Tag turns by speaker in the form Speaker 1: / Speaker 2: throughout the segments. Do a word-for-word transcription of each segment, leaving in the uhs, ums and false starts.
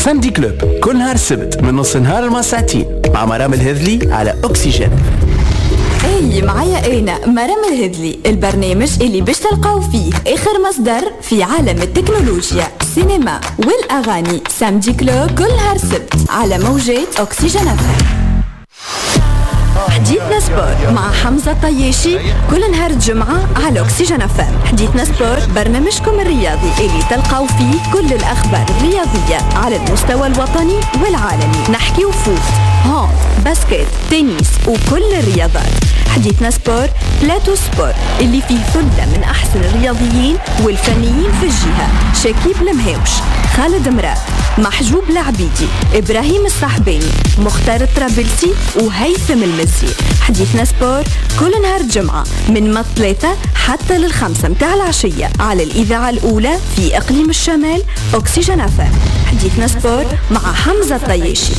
Speaker 1: سامدي كلوب كل نهار السبت من نص نهار لما ساعتين مع مرام الهذلي على أكسجين.
Speaker 2: اي معايا انا مرام الهذلي، البرنامج اللي باش تلقاو فيه اخر مصدر في عالم التكنولوجيا، السينما والاغاني. سامدي كلوب كل نهار سبت على موجات أكسجين. حديثنا سبور مع حمزة الطياشي كل نهار الجمعة على أكسجين اف ام. حديثنا سبور برنامجكم الرياضي اللي تلقاو فيه كل الأخبار الرياضية على المستوى الوطني والعالمي. نحكي وفوت، هاند، باسكت، تنس وكل الرياضات. حديثنا سبور بلاتو سبور اللي فيه ثلة من أحسن الرياضيين والفنيين في الجهة. شكيب المهاوش، خالد مراد، محجوب العبيدي، إبراهيم الصحباني، مختار الطرابلسي وهيثم المزي. حديثنا سبور كل نهار الجمعة من ما الثلاثة حتى للخمسة متاع العشية على الإذاعة الأولى في إقليم الشمال أكسجين اف ام. حديثنا سبور مع حمزة الطياشي.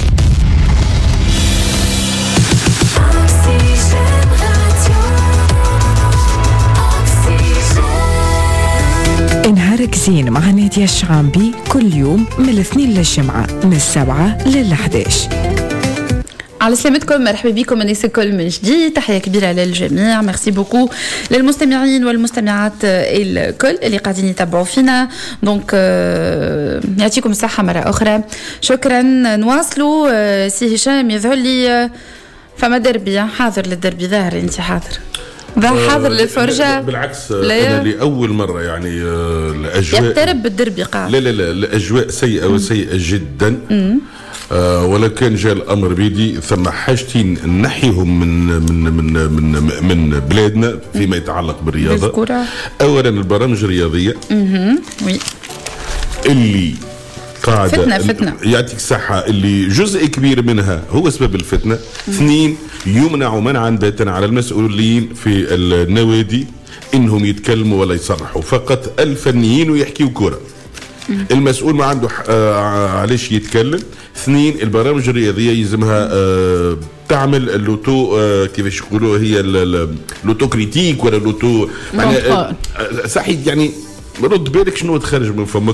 Speaker 3: نهارك زين مع نادية الشعامبي كل يوم من الاثنين للجمعة من السبعة للحداش.
Speaker 4: على سلامتكم، مرحبا بكم الناس الكل من جديد. تحية كبيرة للجميع، ميرسي بوكو للمستمعين والمستمعات الكل اللي قاعدين يتابعوا فينا. دونك يعطيكم الصحة مرة أخرى، شكرا. نواصلوا. سي هشام يظهر لي فما دربي، حاضر للدربي، ظاهر انت حاضر ذا حاضر للفرجة.
Speaker 5: بالعكس أنا لأول مرة يعني الأجواء
Speaker 4: يقترب بالدربي قاعد.
Speaker 5: لا لا لا الأجواء سيئة وسيئة جدا. آه ولا كان جاء الأمر بيدي ثم حاجتين نحيهم من من من من من بلادنا فيما يتعلق بالرياضة. أولا البرامج الرياضية
Speaker 4: وي
Speaker 5: اللي قاعدة
Speaker 4: فتنة فتنة
Speaker 5: يعطيك الصحة، اللي جزء كبير منها هو سبب الفتنة. اثنين، يمنع منعا باتا على المسؤولين في النوادي انهم يتكلموا ولا يصرحوا، فقط الفنيين ويحكيوا كرة. المسؤول ما عنده آه علاش يتكلم. اثنين، البرامج الرياضية يلزمها آه تعمل اللوتو آه كيفاش يقولوا هي اللوتو كريتيك ولا اللوتو آه صحيح يعني رد بالك شنو تخرج من فمك.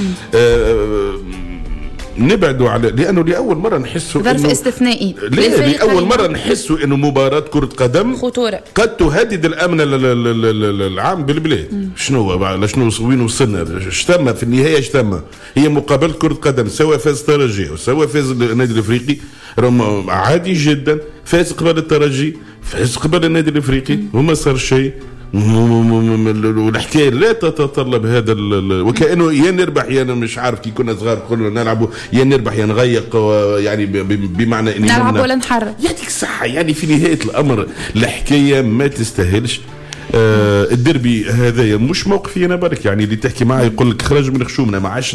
Speaker 5: آه نبعدوا على لانه لاول مره نحسوا
Speaker 4: ظرف استثنائي.
Speaker 5: لاول مره نحسوا انه مباراه كره قدم
Speaker 4: خطوره
Speaker 5: قد تهدد الامن العام بالبلاد. شنو على شنو وين وصلنا؟ اشتم في النهايه اشتم هي مقابله كره قدم، سواء فاز الترجي وسواء فاز النادي الافريقي عادي جدا. فاز قبل الترجي، فاز قبل النادي الافريقي وما صار شيء. والحكايه لا تتطلب هذا وكانه يا نربح يا مش عارف. كي كنا صغار قلنا نلعبوا يا نربح يا نغيق، يعني بمعنى اني
Speaker 4: نلعب ولا نحرر.
Speaker 5: يعطيك الصحه، يعني في نهايه الامر الحكايه ما تستاهلش. آه الدربي هذايا مش موقفي انا برك، يعني اللي تحكي معي يقول لك خرج من خشومنا ما عادش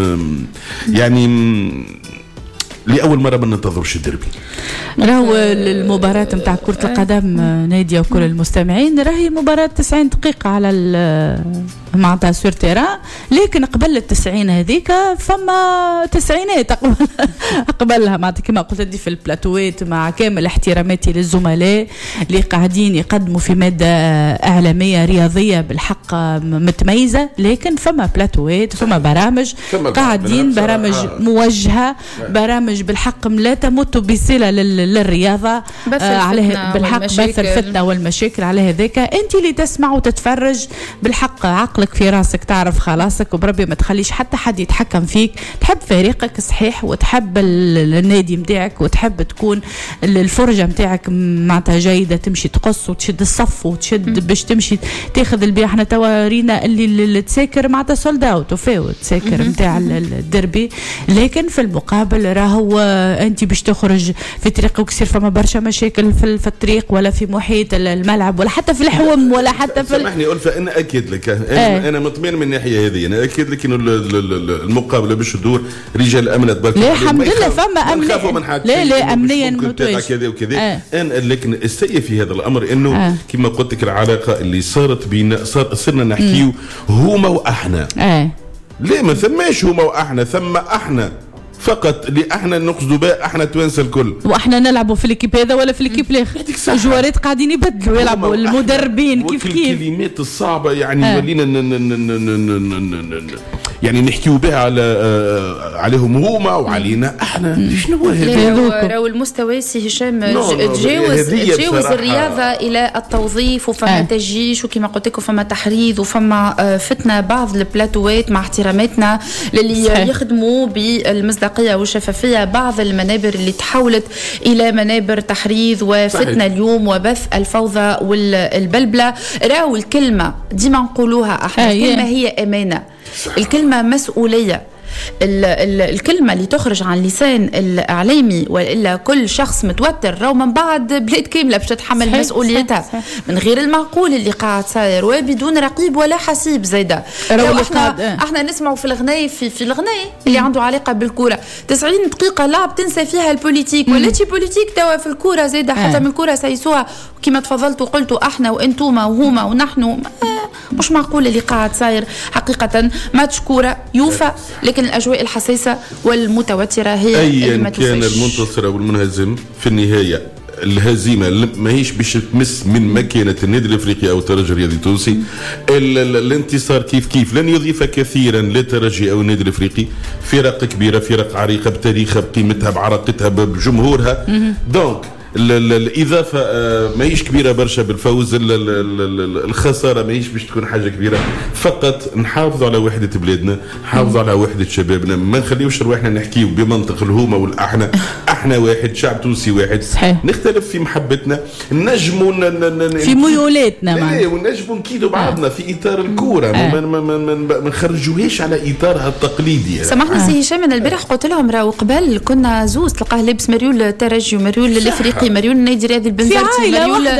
Speaker 5: يعني لأول مرة ما ننتظرش الدربي.
Speaker 6: راهو المباراة متاع كرة القدم نادية وكل المستمعين راهي مباراة تسعين دقيقة على معناتها سور تيران، لكن قبل التسعين هذيك فما تسعينات قبل قبلها معناتها كما قلت لي في البلاتوات. مع كامل احتراماتي للزملاء اللي قاعدين يقدموا في مادة إعلامية رياضية بالحق متميزة، لكن فما بلاتوات فما برامج قاعدين برامج موجهة، برامج بالحق لا تمت بصلة للرياضة آه عليه بالحق بث الفتنة والمشاكل. على هذاك انت اللي تسمع وتتفرج بالحق عقلك في راسك تعرف خلاصك وبربي ما تخليش حتى حد يتحكم فيك. تحب فريقك صحيح وتحب النادي متاعك وتحب تكون الفرجة متاعك معناتها جيدة، تمشي تقص وتشد الصف وتشد باش تمشي تاخذ البيع. احنا توارينا اللي, اللي تساكر معناتها سولد اوت وفاو تساكر متاع الدربي، لكن في المقابل راهو انت باش تخرج في طريقك وكسير فما برشا مشاكل في الطريق ولا في محيط الملعب ولا حتى في الحوم ولا حتى في
Speaker 5: سامحني ألفة، انا اكيد لك انا, آه. أنا مطمئن من الناحيه هذه. انا اكيد لك انه المقابله باش تدور رجال امن تبارك
Speaker 6: الله الحمد لله فما امن لا لا امنيا
Speaker 5: متواجد كذا وكذا. آه. انا لكن السيء في هذا الامر انه آه. كما قلت لك العلاقه اللي صارت بينا صار صرنا نحكيو هما واحنا.
Speaker 6: آه.
Speaker 5: ليه ما ثماش هما واحنا، ثم احنا فقط اللي احنا نقصدوا بها احنا توانسه الكل،
Speaker 6: واحنا نلعبوا في الكيب هذا ولا في الكيب الاخر. الجوارات قاعدين يبدلوا يلعبوا المدربين كيف كيف
Speaker 5: الكلمات الصعبه يعني ولينا يعني نحكيو بها على آه عليهم هما وعلينا احنا. شنو
Speaker 4: هذا؟ راهو المستوى سي هشام تجاوز تجاوز الرياضه الى التوظيف، وفما تجيش وكما قلت لك وفما تحريض وفما فتنا بعض البلاتوات مع احتراماتنا للي يخدموا بالمصداقيه والشفافيه. بعض المنابر اللي تحولت الى منابر تحريض وفتنه اليوم وبث الفوضى والبلبله. راهو الكلمه ديما نقولوها احنا، الكلمه هي امانه، الكلمه مسؤوليه. ال ال الكلمة اللي تخرج عن لسان الإعلامي وإلا كل شخص متوتر راهو من بعد بلاد كاملة باش تتحمل مسؤوليتها من غير المعقول اللي قاعد صاير وبدون رقيب ولا حسيب زايدة. احنا احنا نسمعوا في الغناء في في الغناء اللي عنده علاقة بالكورة تسعين دقيقة لعب تنسى فيها البوليتيك ولا شي بوليتيك توا في الكورة زايدة، حتى من الكورة سيسوها كما تفضلتوا وقلتوا احنا وانتوما وهما ونحن. مش معقول اللي قاعد صاير حقيقة. ماتش كورة يوفى، لكن الأجواء الحساسة والمتوترة هي
Speaker 5: أيا كان المنتصر أو المنهزم في النهاية الهزيمة ما هيش باش تمس من مكانة النادي الأفريقي أو الترجي الرياضي التونسي. الانتصار كيف كيف لن يضيف كثيرا للترجي أو النادي الأفريقي. فرق كبيرة، فرق عريقة بتاريخها بقيمتها بعراقتها بجمهورها. دونك الإضافة ماهيش كبيرة برشا بالفوز، الخسارة ماهيش باش تكون حاجة كبيرة. فقط نحافظوا على وحدة بلادنا، نحافظوا على وحدة شبابنا، ما نخليوش رواحنا نحكيو بمنطق الهومة والأحنا. احنا واحد، شعب تونسي واحد. صحيح. نختلف في محبتنا، نجموا
Speaker 6: في ميولاتنا
Speaker 5: معنا، ونجموا نكيدوا بعضنا في إطار الكورة، ما ما نخرجوهاش على إطارها التقليدي.
Speaker 4: سامحني سي هشام، أنا البارح قلت لهم راهو قبل كنا زوز تلقاه لابس مريول الترجي ومريول الأفريقي، مريول النادي الرياضي البنزرتي، مريول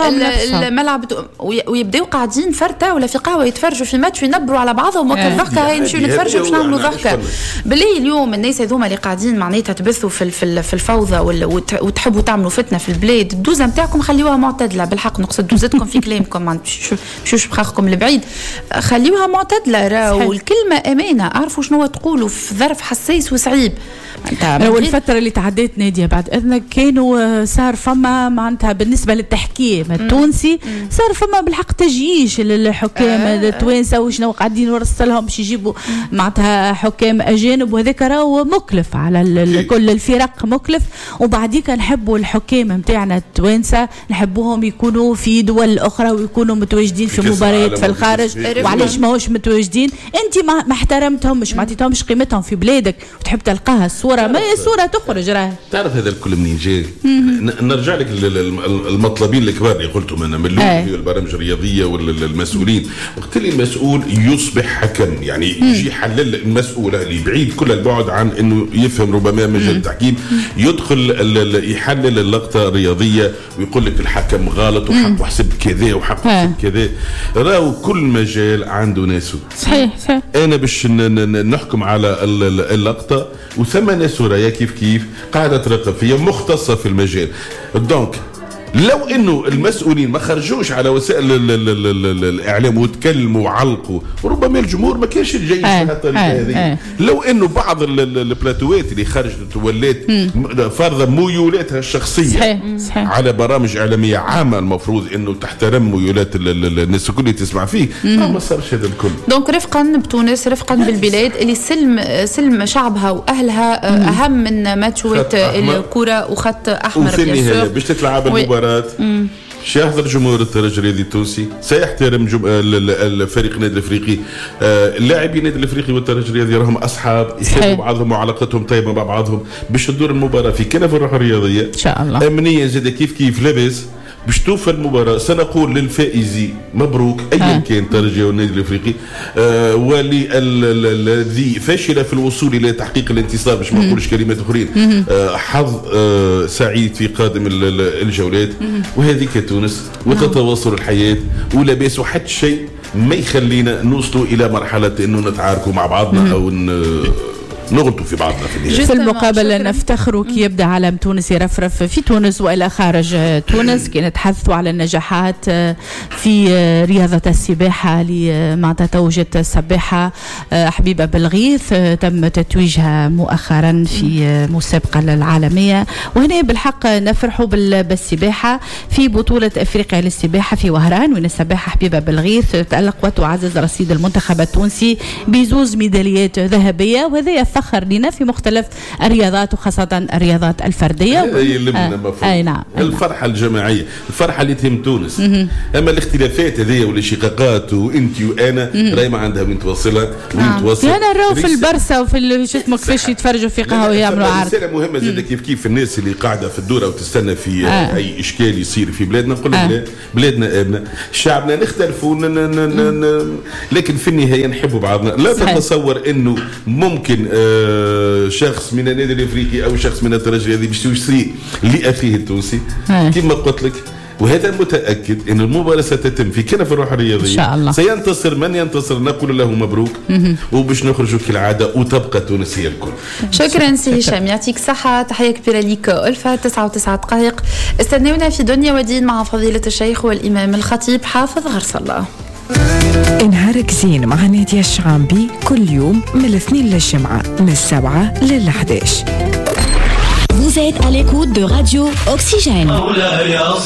Speaker 4: الملعب، ويبداو قاعدين فرته ولا في قهوه يتفرجوا في ماتش وينبروا على بعضهم وكذا ضحكه. هاي نمشيو نتفرجوا باش نعملوا ضحكه. بالله اليوم الناس هذوما اللي قاعدين معناتها تبثوا في في الفوضى وتحبوا تعملوا فتنه في البلاد، الدوزه نتاعكم خليوها معتدله. بالحق نقصد دوزتكم في كلامكم، ما تمشوش بخاخكم لبعيد، خليوها معتدله. راهو الكلمه امانه، عرفوا شنو تقولوا في ظرف حساس وصعيب.
Speaker 6: راهو الفترة اللي تعديت نادية بعد إذنك كانوا صار فما معناتها بالنسبة للتحكيم التونسي صار فما بالحق تجييش للحكام التوانسة وشنو قاعدين ورسلهم باش يجيبوا معناتها حكام أجانب، وهذاك راهو مكلف على كل الفرق مكلف. وبعديك نحبوا الحكام متاعنا التوانسة نحبوهم يكونوا في دول أخرى ويكونوا متواجدين في مباريات في الخارج. وعلاش ماهوش متواجدين؟ أنت ما احترمتهم، مش معطيتهمش قيمتهم في بلادك وتحب تلقاها الصورة ما هي صورة تخرج. راه
Speaker 5: تعرف هذا الكل منين جاي؟ نرجع لك المطلبين الكبار اللي قلتهم انا من البرامج الرياضيه والمسؤولين. وقت اللي المسؤول يصبح حكم، يعني يجي يحلل المسؤول اللي بعيد كل البعد عن انه يفهم ربما مجال التحكيم، يدخل يحلل اللقطه الرياضيه ويقول لك الحكم غلط وحق حسب كذا وحق حسب كذا. راهو كل مجال عنده ناسه.
Speaker 6: صحيح صحيح.
Speaker 5: انا باش نحكم على اللقطه وثم ناس ورايا كيف كيف قاعدة تراقب فيها مختصة في المجال. دونك لو انه المسؤولين ما خرجوش على وسائل ال ال ال ال الاعلام وتكلموا وعلقوا، وربما الجمهور ما كانش جاي بهالطريقه هذه. لو انه بعض البلاتوات اللي خرجت ولات فرض ميولاتها الشخصيه صحيح. صحيح. على برامج اعلاميه عامه المفروض انه تحترم ميولات الناس الكل اللي تسمع فيه، ما صارش هذا الكل.
Speaker 4: دونك رفقا بتونس، رفقا بالبلاد اللي سلم سلم شعبها واهلها مم. اهم من ماتشات الكره وخط احمر.
Speaker 5: وفي النهايه باش تتلعب المباراه سيحضر جمهور الترجي الرياضي التونسي، سيحترم جم... الفريق النادي الافريقي. اللاعبين النادي الافريقي والترجي الرياضي راهم اصحاب، يحبوا بعضهم وعلاقتهم طيبه مع بعضهم. باش تدور المباراه في كنف الروح الرياضيه ان شاء الله، امنيه زاد كيف كيف لاباس باش توفى المباراة. سنقول للفائز مبروك أيا كان الترجي والنادي الأفريقي، آه وللذي فشل في الوصول إلى تحقيق الانتصار باش ما نقولش كلمات أخرين آه حظ آه سعيد في قادم الجولات. وهذه كتونس وتتواصل الحياة ولا باس، وحد شيء ما يخلينا نوصلوا إلى مرحلة إنه نتعاركوا مع بعضنا أو نغلطوا في بعضنا في النهايه.
Speaker 6: في المقابل نفتخروا كي يبدا علم تونس يرفرف في تونس والى خارج تونس، كي نتحدثوا على النجاحات في رياضه السباحه اللي معناتها توجت السباحه حبيبه بالغيث تم تتويجها مؤخرا في مسابقه العالميه، وهنا بالحق نفرحوا بالسباحه في بطوله افريقيا للسباحه في وهران، وين السباحه حبيبه بالغيث تألق وتعزز رصيد المنتخب التونسي بزوز ميداليات ذهبيه، وهذا فخر لنا في مختلف الرياضات وخاصه الرياضات الفرديه.
Speaker 5: يلمنا مفروض
Speaker 6: اي نعم
Speaker 5: الفرحه الجماعيه، الفرحه اللي تهم تونس. اما الاختلافات هذيا والشقاقات وانت وانا راهي ما عندها وين توصلها وين توصل.
Speaker 6: انا نراو في البرسا وفي شو اسمه كيفاش يتفرجوا في قهوه يعملوا عرض.
Speaker 5: رساله مهمه زاد كيف كيف الناس اللي قاعده في الدوره وتستنى في آه. اي اشكال يصير في بلادنا، نقول لهم آه. بلادنا ابنا شعبنا نختلفوا لكن في النهايه نحبوا بعضنا. لا تتصور انه ممكن آه شخص من النادي الافريقي او شخص من الترجي هذه باش يشتري لاخيه التونسي آه. كما قلت لك، وهذا متأكد أن المباراة ستتم في كنف الروح الرياضية إن شاء الله. سينتصر من ينتصر نقول له مبروك وباش نخرجوا كالعادة وتبقى تونس هي الكل.
Speaker 4: شكرا سي هشام، يعطيك صحة، تحية كبيرة ليك ألفة. تسعة وتسعة دقائق استنونا في دنيا ودين مع فضيلة الشيخ والإمام الخطيب حافظ غرس الله.
Speaker 3: نهارك زين مع نادية الشعامبي كل يوم من الاثنين للجمعة من السبعة للحداش.
Speaker 7: Vous êtes à l'écoute de Radio Oxygène.